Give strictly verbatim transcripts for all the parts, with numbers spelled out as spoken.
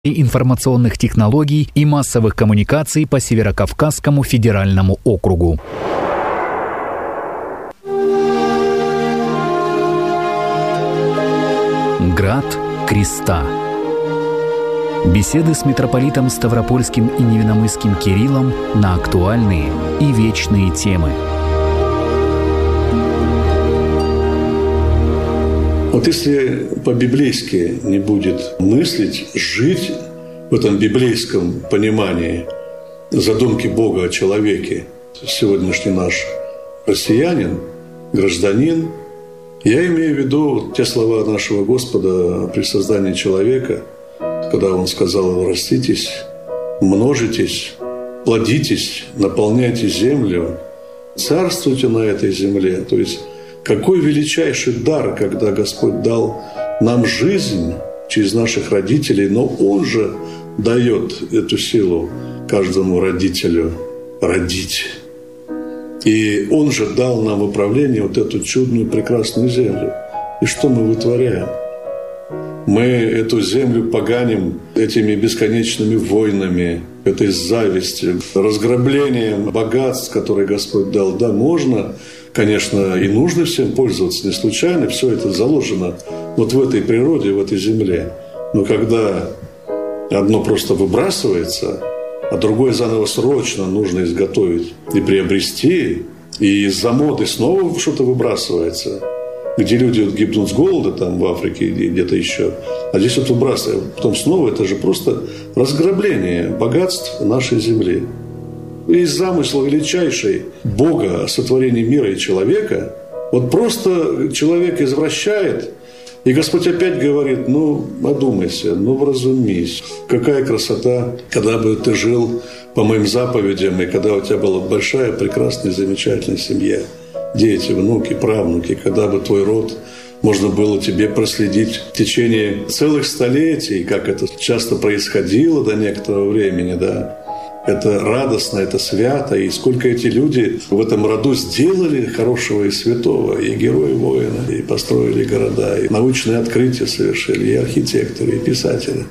информационных технологий и массовых коммуникаций по Северокавказскому федеральному округу. Град Креста. Беседы с митрополитом Ставропольским и Невинномысским Кириллом на актуальные и вечные темы. Вот если по-библейски не будет мыслить, жить в этом библейском понимании задумки Бога о человеке, сегодняшний наш россиянин, гражданин, я имею в виду те слова нашего Господа при создании человека, когда Он сказал: «Раститесь, множитесь, плодитесь, наполняйте землю, царствуйте на этой земле». То есть какой величайший дар, когда Господь дал нам жизнь через наших родителей, но Он же дает эту силу каждому родителю родить. И Он же дал нам в управление вот эту чудную, прекрасную землю. И что мы вытворяем? Мы эту землю поганим этими бесконечными войнами, этой завистью, разграблением богатств, которые Господь дал. Да, можно, конечно, и нужно всем пользоваться, не случайно. Все это заложено вот в этой природе, в этой земле. Но когда одно просто выбрасывается, а другое заново срочно нужно изготовить и приобрести, и из-за моды снова что-то выбрасывается, где люди вот гибнут с голода там в Африке или где-то еще, а здесь вот выбрасывают. Потом снова это же просто разграбление богатств нашей земли. И замысл величайший Бога о сотворении мира и человека, вот просто человек извращает, и Господь опять говорит: ну, одумайся, ну, вразумись. Какая красота, когда бы ты жил по моим заповедям, и когда у тебя была большая, прекрасная, замечательная семья, дети, внуки, правнуки, когда бы твой род можно было тебе проследить в течение целых столетий, как это часто происходило до некоторого времени, да. Это радостно, это свято, и сколько эти люди в этом роду сделали хорошего и святого, и герои воина, и построили города, и научные открытия совершили, и архитекторы, и писатели.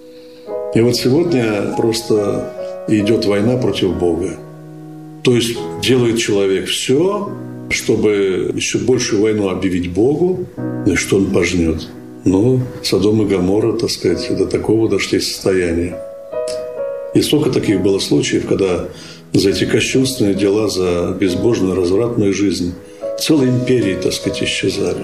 И вот сегодня просто идет война против Бога. То есть делает человек все, чтобы еще большую войну объявить Богу, и что он пожнет. Но Содом и Гоморра, так сказать, до такого дошли состояния. И сколько таких было случаев, когда за эти кощунственные дела, за безбожную, развратную жизнь целые империи, так сказать, исчезали.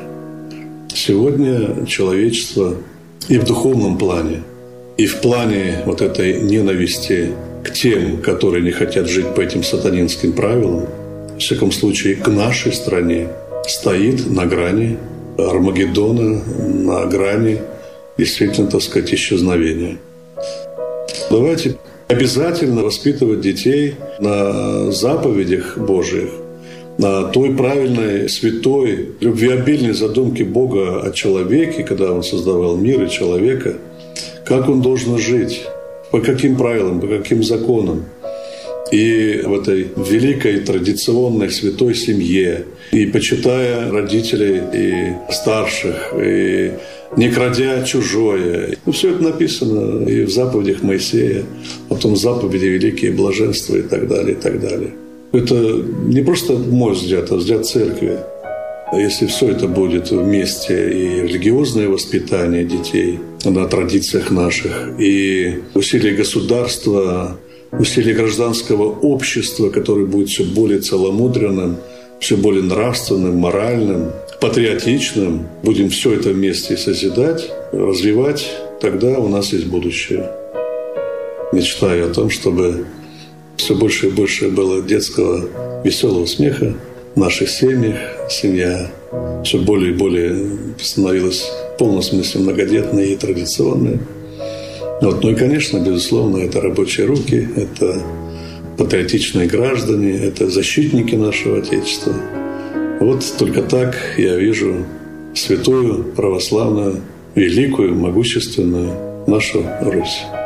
Сегодня человечество и в духовном плане, и в плане вот этой ненависти к тем, которые не хотят жить по этим сатанинским правилам, в всяком случае, к нашей стране, стоит на грани Армагеддона, на грани действительно, так сказать, исчезновения. Давайте обязательно воспитывать детей на заповедях Божьих, на той правильной, святой, любвеобильной задумке Бога о человеке, когда Он создавал мир и человека, как он должен жить, по каким правилам, по каким законам. И в этой великой традиционной святой семье, и почитая родителей и старших, и не крадя чужое. Ну, все это написано и в заповедях Моисея, потом в заповеди великие блаженства и так далее, и так далее. Это не просто мой взгляд, а взгляд церкви. Если все это будет вместе, и религиозное воспитание детей на традициях наших, и усилия государства, усилия гражданского общества, которое будет все более целомудренным, все более нравственным, моральным, патриотичным, будем все это вместе созидать, развивать, тогда у нас есть будущее. Мечтаю о том, чтобы все больше и больше было детского веселого смеха в наших семьях, семья все более и более становилась в полном смысле многодетной и традиционной. Вот. Ну и, конечно, безусловно, это рабочие руки, это патриотичные граждане, это защитники нашего Отечества. Вот только так я вижу святую, православную, великую, могущественную нашу Русь.